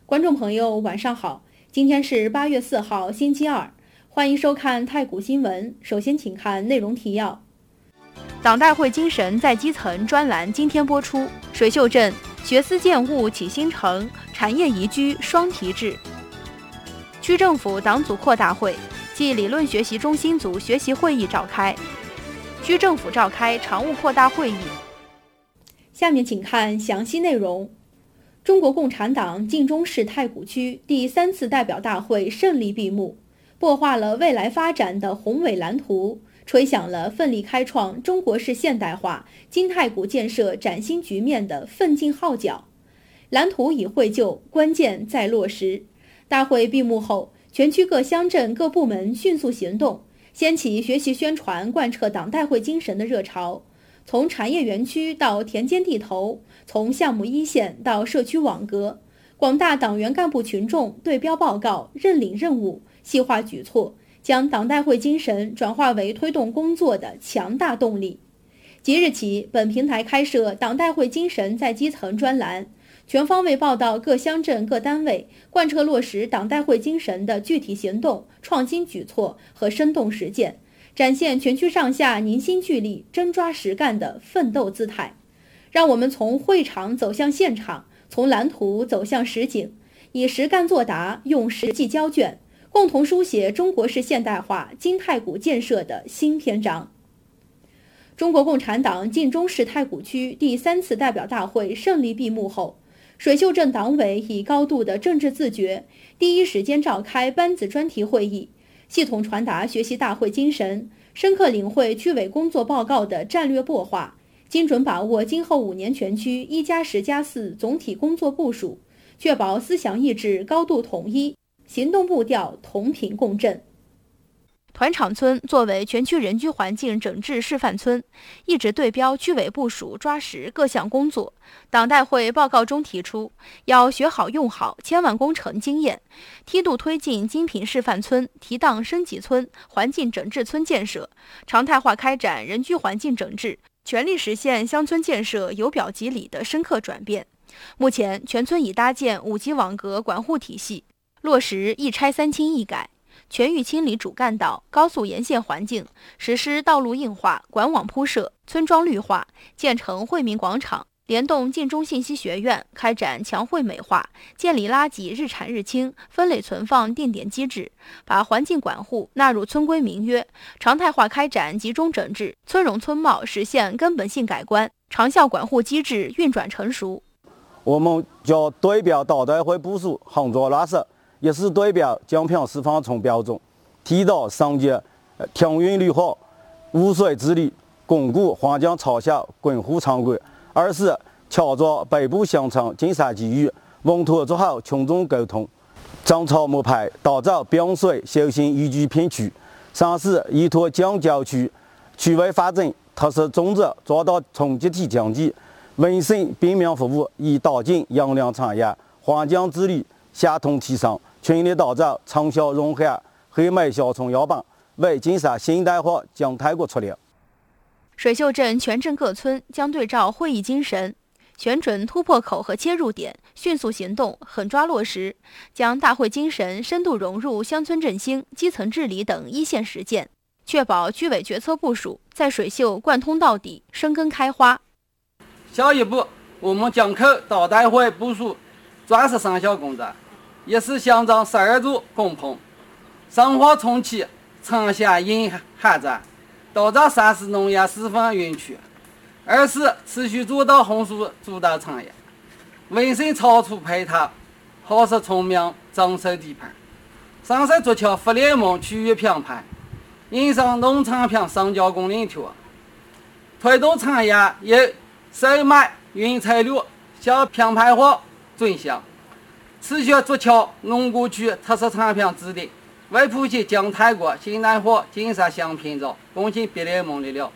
观众朋友，晚上好，今天是8月4号，星期二，欢迎收看太谷新闻。首先，请看内容提要。党代会精神在基层专栏今天播出。水秀镇学思建物启新城，产业宜居双提质。区政府党组扩大会暨理论学习中心组学习会议召开。区政府召开常务扩大会议。下面请看详细内容。中国共产党晋中市太谷区第3次代表大会胜利闭幕，擘画了未来发展的宏伟蓝图，吹响了奋力开创中国式现代化京太谷建设崭新局面的奋进号角。蓝图已绘就，关键在落实。大会闭幕后，全区各乡镇各部门迅速行动，掀起学习宣传贯彻党代会精神的热潮。从产业园区到田间地头，从项目一线到社区网格，广大党员干部群众对标报告、认领任务、细化举措，将党代会精神转化为推动工作的强大动力。即日起，本平台开设党代会精神在基层专栏，全方位报道各乡镇各单位贯彻落实党代会精神的具体行动、创新举措和生动实践，展现全区上下凝心聚力、真抓实干的奋斗姿态。让我们从会场走向现场，从蓝图走向实景，以实干作答，用实际交卷，共同书写中国式现代化京太谷建设的新篇章。中国共产党晋中市太谷区第3次代表大会胜利闭幕后，水秀镇党委以高度的政治自觉，第一时间召开班子专题会议，系统传达学习大会精神，深刻领会区委工作报告的战略擘画，精准把握今后5年全区1+10+4总体工作部署，确保思想意志高度统一，行动步调同频共振。团场村作为全区人居环境整治示范村，一直对标区委部署抓实各项工作。党代会报告中提出，要学好用好千万工程经验，梯度推进精品示范村、提档升级村、环境整治村建设，常态化开展人居环境整治，全力实现乡村建设由表及里的深刻转变。目前，全村已搭建5级网格管护体系，落实一拆3清一改，全域清理主干道、高速沿线环境，实施道路硬化、管网铺设、村庄绿化，建成惠民广场，联动晋中信息学院开展强惠美化，建立垃圾日产日清、分类存放定点机制，把环境管护纳入村规民约，常态化开展集中整治，村容村貌实现根本性改观，长效管护机制运转成熟。 我们将对标党代会部署杭州拉萨，也是对标奖品释放从标准，提到上届停运绿化、污水治理，巩固环境朝下滚护常规。二是敲着北部乡村经商机遇，稳妥做好群众沟通，争吵摸排，打造滨水休闲宜居片区。三是依托江郊区区位发展特色宗旨，做到从集体经济、民生便民服务，以打进优良产业、环境治理协同提升，全力打造城乡融合黑美乡村样板，为建设现代化京太谷出力。 水秀镇全镇各村将对照会议精神，选准突破口和切入点，迅速行动，狠抓落实，将大会精神深度融入乡村振兴、基层治理等一线实践，确保区委决策部署在水秀贯通到底，生根开花。 下一步，我们将靠党代会部署抓实3项工作，也是乡镇12座工棚，深化重启城乡沿海站，打造3市农业示范园区。2是持续做到红薯主导产业，完善超出配套，夯实村民增收地盘。3是筑起互联网区域品牌，引上农产品上交供应链，推动产业由售卖原材料向品牌化转型，持续筑起农工区特色产品治理，为谱写京太谷现代化建设新篇章贡献别联盟力量。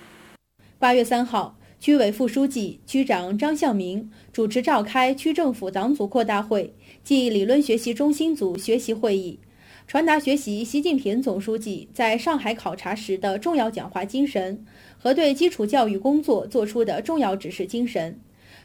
8月3号，区委副书记、区长张向明主持召开区政府党组扩大会暨理论学习中心组学习会议，传达学习习近平总书记在上海考察时的重要讲话精神和对基础教育工作作出的重要指示精神，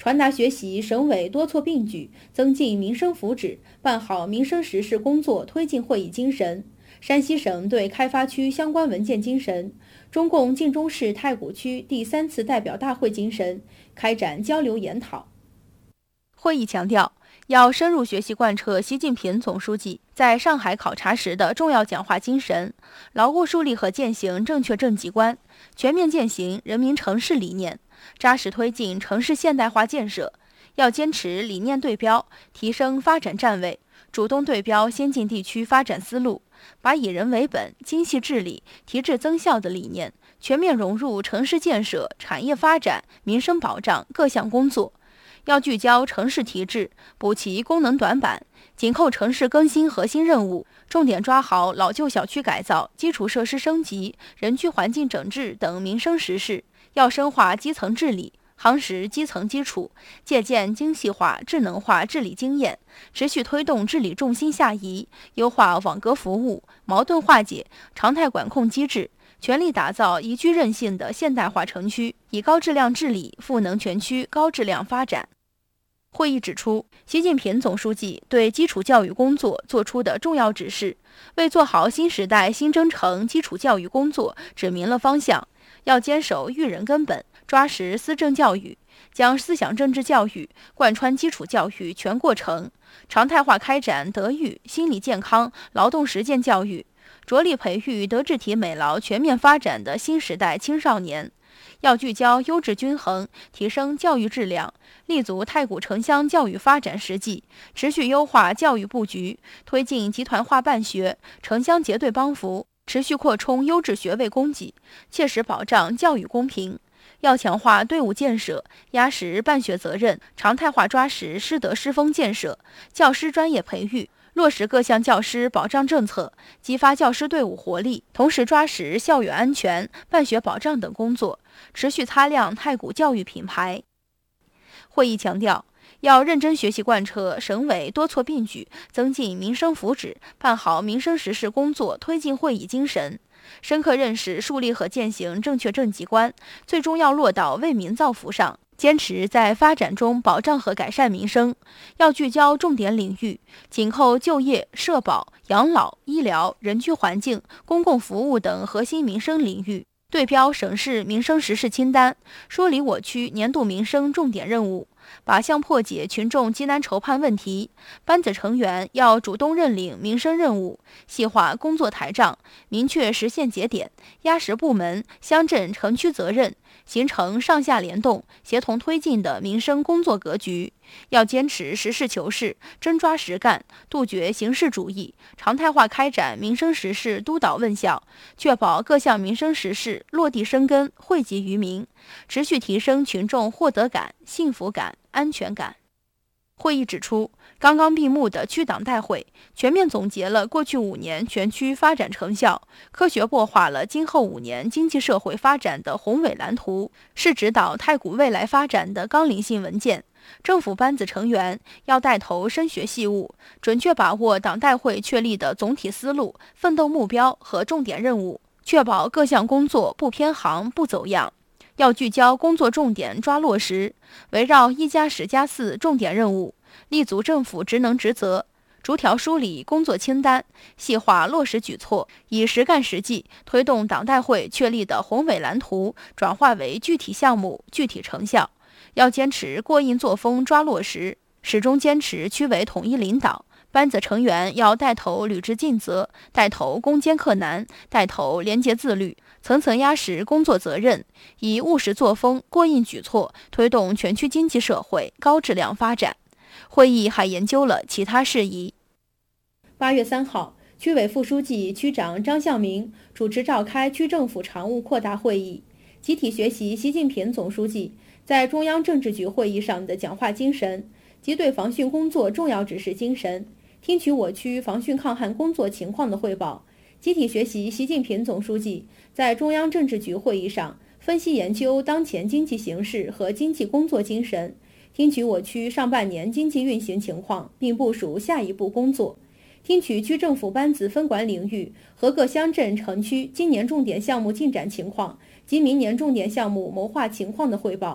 传达学习省委多措并举，增进民生福祉，办好民生实事工作推进会议精神，山西省对开发区相关文件精神，中共晋中市太谷区第3次代表大会精神，开展交流研讨。会议强调，要深入学习贯彻习近平总书记在上海考察时的重要讲话精神，牢固树立和践行正确政绩观，全面践行人民城市理念，扎实推进城市现代化建设。要坚持理念对标，提升发展站位，主动对标先进地区发展思路，把以人为本、精细治理、提质增效的理念全面融入城市建设、产业发展、民生保障各项工作。要聚焦城市提质，补齐功能短板，紧扣城市更新核心任务，重点抓好老旧小区改造、基础设施升级、人居环境整治等民生实事。要深化基层治理，夯实基层基础，借鉴精细化、智能化治理经验，持续推动治理重心下移，优化网格服务、矛盾化解、常态管控机制，全力打造宜居韧性的现代化城区，以高质量治理赋能全区高质量发展。会议指出，习近平总书记对基础教育工作作出的重要指示，为做好新时代新征程基础教育工作指明了方向。要坚守育人根本，抓实思政教育，将思想政治教育贯穿基础教育全过程，常态化开展德育、心理健康、劳动实践教育，着力培育德智体美劳全面发展的新时代青少年。要聚焦优质均衡，提升教育质量，立足太谷城乡教育发展实际，持续优化教育布局，推进集团化办学、城乡结对帮扶，持续扩充优质学位供给，切实保障教育公平。要强化队伍建设，压实办学责任，常态化抓实师德师风建设、教师专业培育，落实各项教师保障政策，激发教师队伍活力，同时抓实校园安全、办学保障等工作，持续擦亮太谷教育品牌。会议强调，要认真学习贯彻省委多措并举，增进民生福祉，办好民生实事工作推进会议精神，深刻认识树立和践行正确政绩观，最终要落到为民造福上。坚持在发展中保障和改善民生，要聚焦重点领域，紧扣就业、社保、养老、医疗、人居环境、公共服务等核心民生领域，对标省市民生实事清单，梳理我区年度民生重点任务，靶向破解群众急难愁盼问题。班子成员要主动认领民生任务，细化工作台账，明确实现节点，压实部门、乡镇、城区责任，形成上下联动、协同推进的民生工作格局。要坚持实事求是、真抓实干，杜绝形式主义，常态化开展民生实事督导问效，确保各项民生实事落地生根、惠及于民，持续提升群众获得感、幸福感、安全感。会议指出，刚刚闭幕的区党代会全面总结了过去5年全区发展成效，科学擘画了今后5年经济社会发展的宏伟蓝图，是指导太谷未来发展的纲领性文件。政府班子成员要带头深学细悟，准确把握党代会确立的总体思路、奋斗目标和重点任务，确保各项工作不偏航、不走样。要聚焦工作重点抓落实，围绕1+10+4重点任务，立足政府职能职责，逐条梳理工作清单，细化落实举措，以实干实际推动党代会确立的宏伟蓝图转化为具体项目、具体成效。要坚持过硬作风抓落实，始终坚持区委统一领导。班子成员要带头履职尽责，带头攻坚克难，带头廉洁自律，层层压实工作责任，以务实作风、过硬举措推动全区经济社会高质量发展。会议还研究了其他事宜。8月3号，区委副书记、区长张向明主持召开区政府常务扩大会议，集体学习习近平总书记在中央政治局会议上的讲话精神及对防汛工作重要指示精神，听取我区防汛抗旱工作情况的汇报，集体学习习近平总书记在中央政治局会议上分析研究当前经济形势和经济工作精神，听取我区上半年经济运行情况，并部署下一步工作，听取区政府班子分管领域和各乡镇城区今年重点项目进展情况及明年重点项目谋划情况的汇报，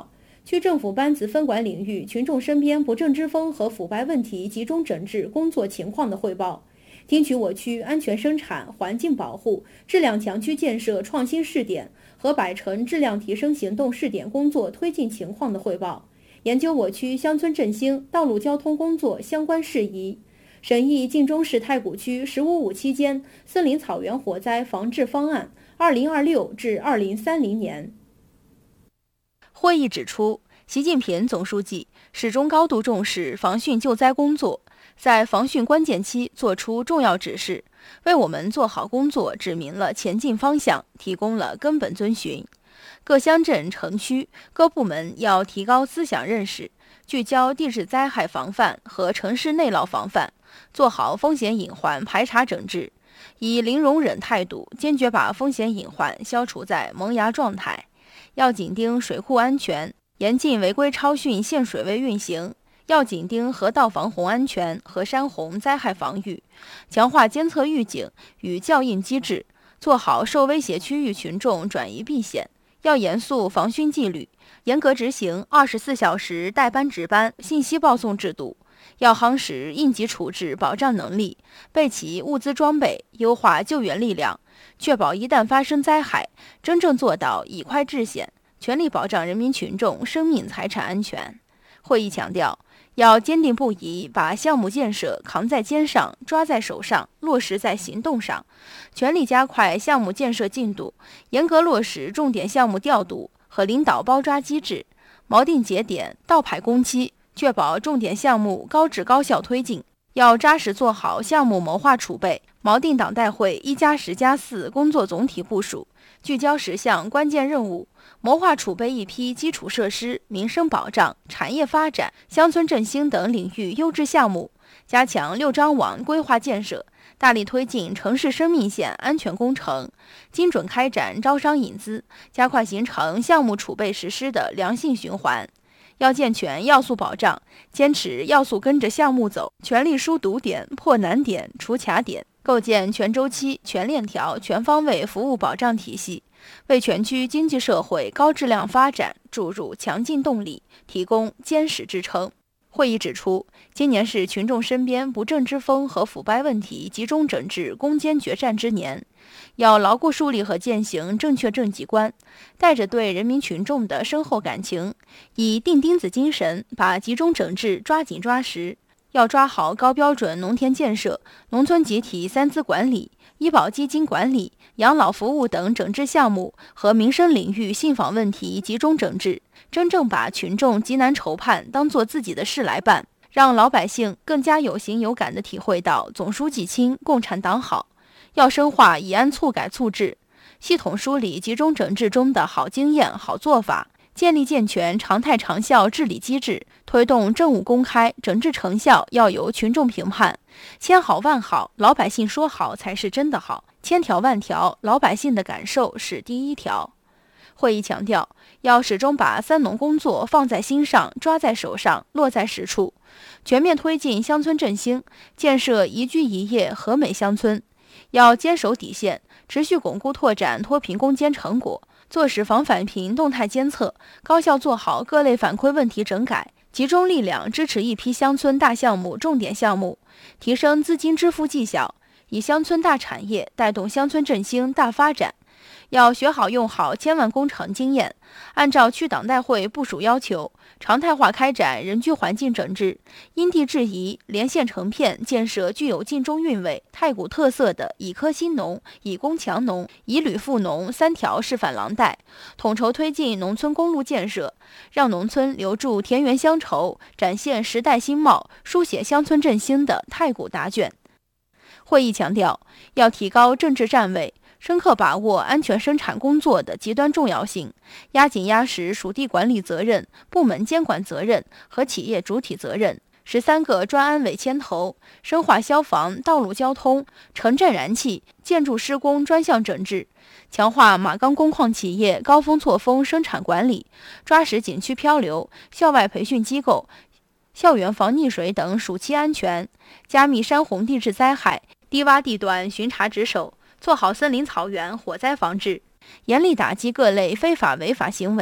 区政府班子分管领域群众身边不正之风和腐败问题集中整治工作情况的汇报，听取我区安全生产、环境保护、质量强区建设创新试点和百城质量提升行动试点工作推进情况的汇报，研究我区乡村振兴、道路交通工作相关事宜，审议晋中市太谷区“15.5”期间森林草原火灾防治方案2026至2030年。 会议指出，习近平总书记始终高度重视防汛救灾工作，在防汛关键期作出重要指示，为我们做好工作指明了前进方向，提供了根本遵循。各乡镇、城区、各部门要提高思想认识，聚焦地质灾害防范和城市内涝防范，做好风险隐患排查整治，以零容忍态度，坚决把风险隐患消除在萌芽状态。要紧盯水库安全，严禁违规超汛限水位运行；要紧盯河道防洪安全和山洪灾害防御，强化监测预警与校应机制，做好受威胁区域群众转移避险。要严肃防汛纪律，严格执行24小时代班值班信息报送制度。要夯实应急处置保障能力，备齐物资装备，优化救援力量，确保一旦发生灾害，真正做到以快制险，全力保障人民群众生命财产安全。会议强调，要坚定不移把项目建设扛在肩上、抓在手上、落实在行动上，全力加快项目建设进度，严格落实重点项目调度和领导包抓机制，锚定节点，倒排工期，确保重点项目高质高效推进。要扎实做好项目谋划储备，锚定党代会1+10+4工作总体部署，聚焦10项关键任务，谋划储备一批基础设施、民生保障、产业发展、乡村振兴等领域优质项目，加强6张网规划建设，大力推进城市生命线安全工程，精准开展招商引资，加快形成项目储备实施的良性循环。要健全要素保障，坚持要素跟着项目走，全力疏堵点、破难点、除卡点，构建全周期、全链条、全方位服务保障体系，为全区经济社会高质量发展注入强劲动力，提供坚实支撑。会议指出，今年是群众身边不正之风和腐败问题集中整治攻坚决战之年，要牢固树立和践行正确政绩观，带着对人民群众的深厚感情，以钉钉子精神把集中整治抓紧抓实。要抓好高标准农田建设、农村集体3资管理、医保基金管理、养老服务等整治项目和民生领域信访问题集中整治，真正把群众急难愁盼当作自己的事来办，让老百姓更加有形有感地体会到总书记亲、共产党好。要深化以安促改促治，系统梳理集中整治中的好经验、好做法，建立健全常态长效治理机制，推动政务公开，整治成效要由群众评判。千好万好，老百姓说好才是真的好；千条万条，老百姓的感受是第一条。会议强调，要始终把3农工作放在心上、抓在手上、落在实处，全面推进乡村振兴，建设宜居宜业和美乡村。要坚守底线，持续巩固拓展脱贫攻坚成果，做实防返贫动态监测，高效做好各类反馈问题整改，集中力量支持一批乡村大项目、重点项目，提升资金支付绩效，以乡村大产业带动乡村振兴大发展。要学好用好千万工程经验，按照区党代会部署要求，常态化开展人居环境整治，因地制宜，连线成片建设具有晋中韵味、太谷特色的以科兴农、以工强农、以旅富农3条示范廊带，统筹推进农村公路建设，让农村留住田园乡愁，展现时代新貌，书写乡村振兴的太谷答卷。会议强调，要提高政治站位，深刻把握安全生产工作的极端重要性，压紧压实属地管理责任、部门监管责任和企业主体责任，13个专安委牵头，深化消防、道路交通、城镇燃气、建筑施工专项整治，强化马钢工矿企业高峰错峰生产管理，抓实景区漂流、校外培训机构、校园防溺水等暑期安全，加密山洪地质灾害，低洼地段巡查值守，做好森林草原火灾防治，严厉打击各类非法违法行为，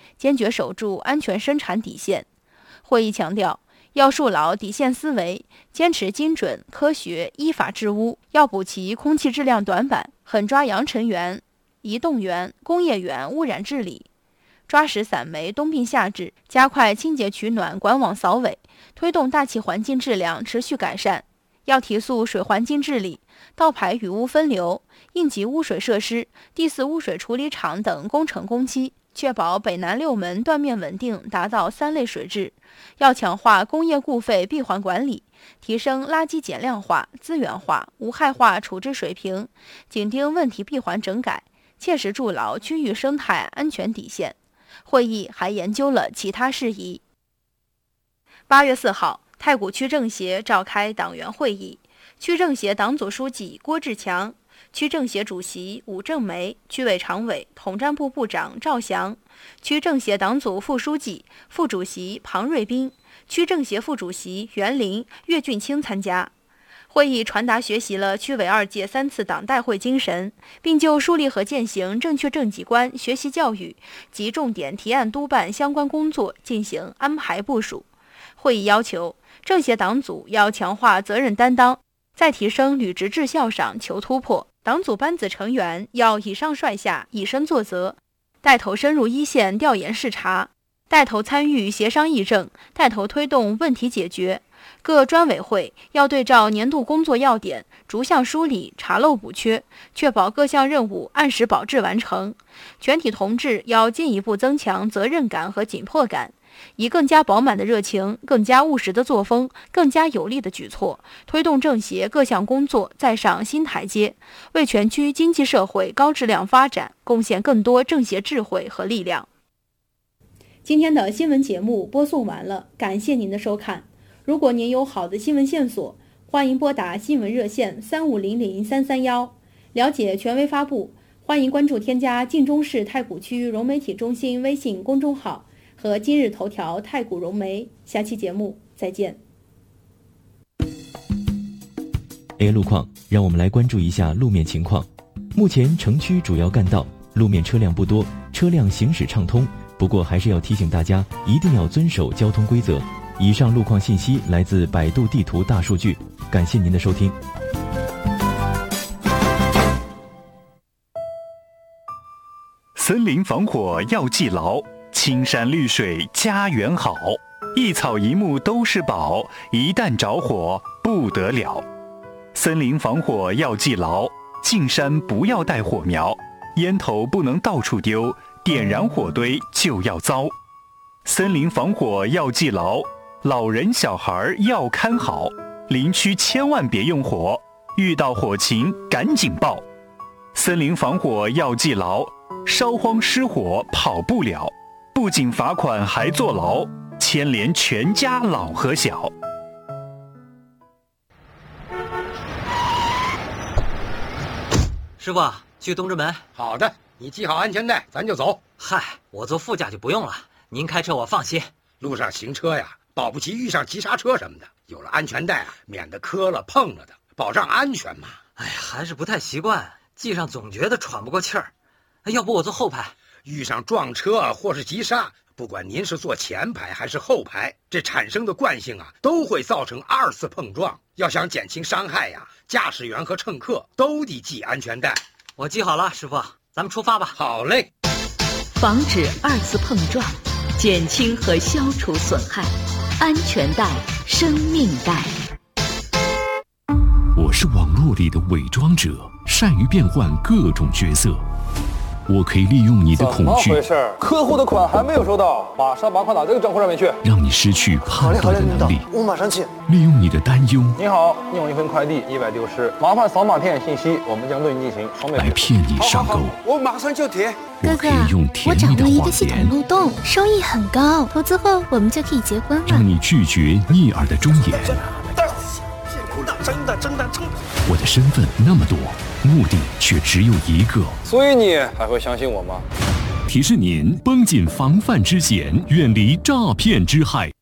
坚决守住安全生产底线。会议强调，要树牢底线思维，坚持精准、科学、依法治污，要补齐空气质量短板，狠抓扬尘源、移动源、工业源污染治理，抓实散煤冬病夏治，加快清洁取暖管网扫尾，推动大气环境质量持续改善。要提速水环境治理，倒排雨污分流、应急污水设施、第四污水处理厂等工程工期，确保北南六门断面稳定，达到3类水质。要强化工业固废闭环管理，提升垃圾减量化、资源化、无害化处置水平，紧盯问题闭环整改，切实筑牢区域生态安全底线。会议还研究了其他事宜。8月4号，太谷区政协召开党员会议，区政协党组书记郭志强、区政协主席武正梅、区委常委、统战部部长赵翔、区政协党组副书记、副主席庞瑞斌、区政协副主席袁林、岳俊清参加。会议传达学习了区委2届3次党代会精神，并就树立和践行正确政绩观学习教育及重点提案督办相关工作进行安排部署。会议要求，政协党组要强化责任担当，在提升履职治效上求突破。党组班子成员要以上率下，以身作则，带头深入一线调研视察，带头参与协商议政，带头推动问题解决。各专委会要对照年度工作要点，逐项梳理查漏补缺，确保各项任务按时保质完成。全体同志要进一步增强责任感和紧迫感，以更加饱满的热情、更加务实的作风、更加有力的举措，推动政协各项工作再上新台阶，为全区经济社会高质量发展贡献更多政协智慧和力量。 今天的新闻节目播送完了，感谢您的收看。如果您有好的新闻线索，欢迎拨打新闻热线3500-331，了解权威发布。欢迎关注添加晋中市太谷区融媒体中心微信公众号和今日头条太谷融媒。下期节目再见。 路况，让我们来关注一下路面情况。目前城区主要干道路面车辆不多，车辆行驶畅通，不过还是要提醒大家一定要遵守交通规则。以上路况信息来自百度地图大数据，感谢您的收听。 森林防火要记牢，青山绿水家园好，一草一木都是宝，一旦着火不得了。森林防火要记牢，进山不要带火苗，烟头不能到处丢，点燃火堆就要遭。森林防火要记牢，老人小孩要看好，林区千万别用火，遇到火情赶紧报。森林防火要记牢，烧荒失火跑不了，不仅罚款还坐牢，牵连全家老和小。 师傅，去东直门。 好的，你系好安全带，咱就走。 嗨，我坐副驾就不用了，您开车我放心。 路上行车呀，保不齐遇上急刹车什么的，有了安全带啊，免得磕了碰了的，保障安全嘛。 哎呀，还是不太习惯，系上总觉得喘不过气儿。要不我坐后排？ 遇上撞车或是急刹，不管您是坐前排还是后排，这产生的惯性啊，都会造成2次碰撞。要想减轻伤害呀，驾驶员和乘客都得系安全带。 我系好了，师傅，咱们出发吧。 好嘞。 防止2次碰撞，减轻和消除损害，安全带，生命带。 我是网络里的伪装者，善于变换各种角色。我可以利用你的恐惧。 怎么回事？客户的款还没有收到，马上把款打这个账户上面去。 让你失去判断的能力。 我马上去。 利用你的担忧。 你好，你有一份快递意外丢失，麻烦扫码填写信息，我们将对你进行双倍来骗你上钩。 我马上就填。 我可以用甜蜜的我掌握一谎个系统言， 漏洞，收益很高，投资后我们就可以结婚了。 让你拒绝逆耳的忠言。 真的。 我的身份那么多，目的却只有一个。 所以你还会相信我吗？ 提示您：绷紧防范之险，远离诈骗之害。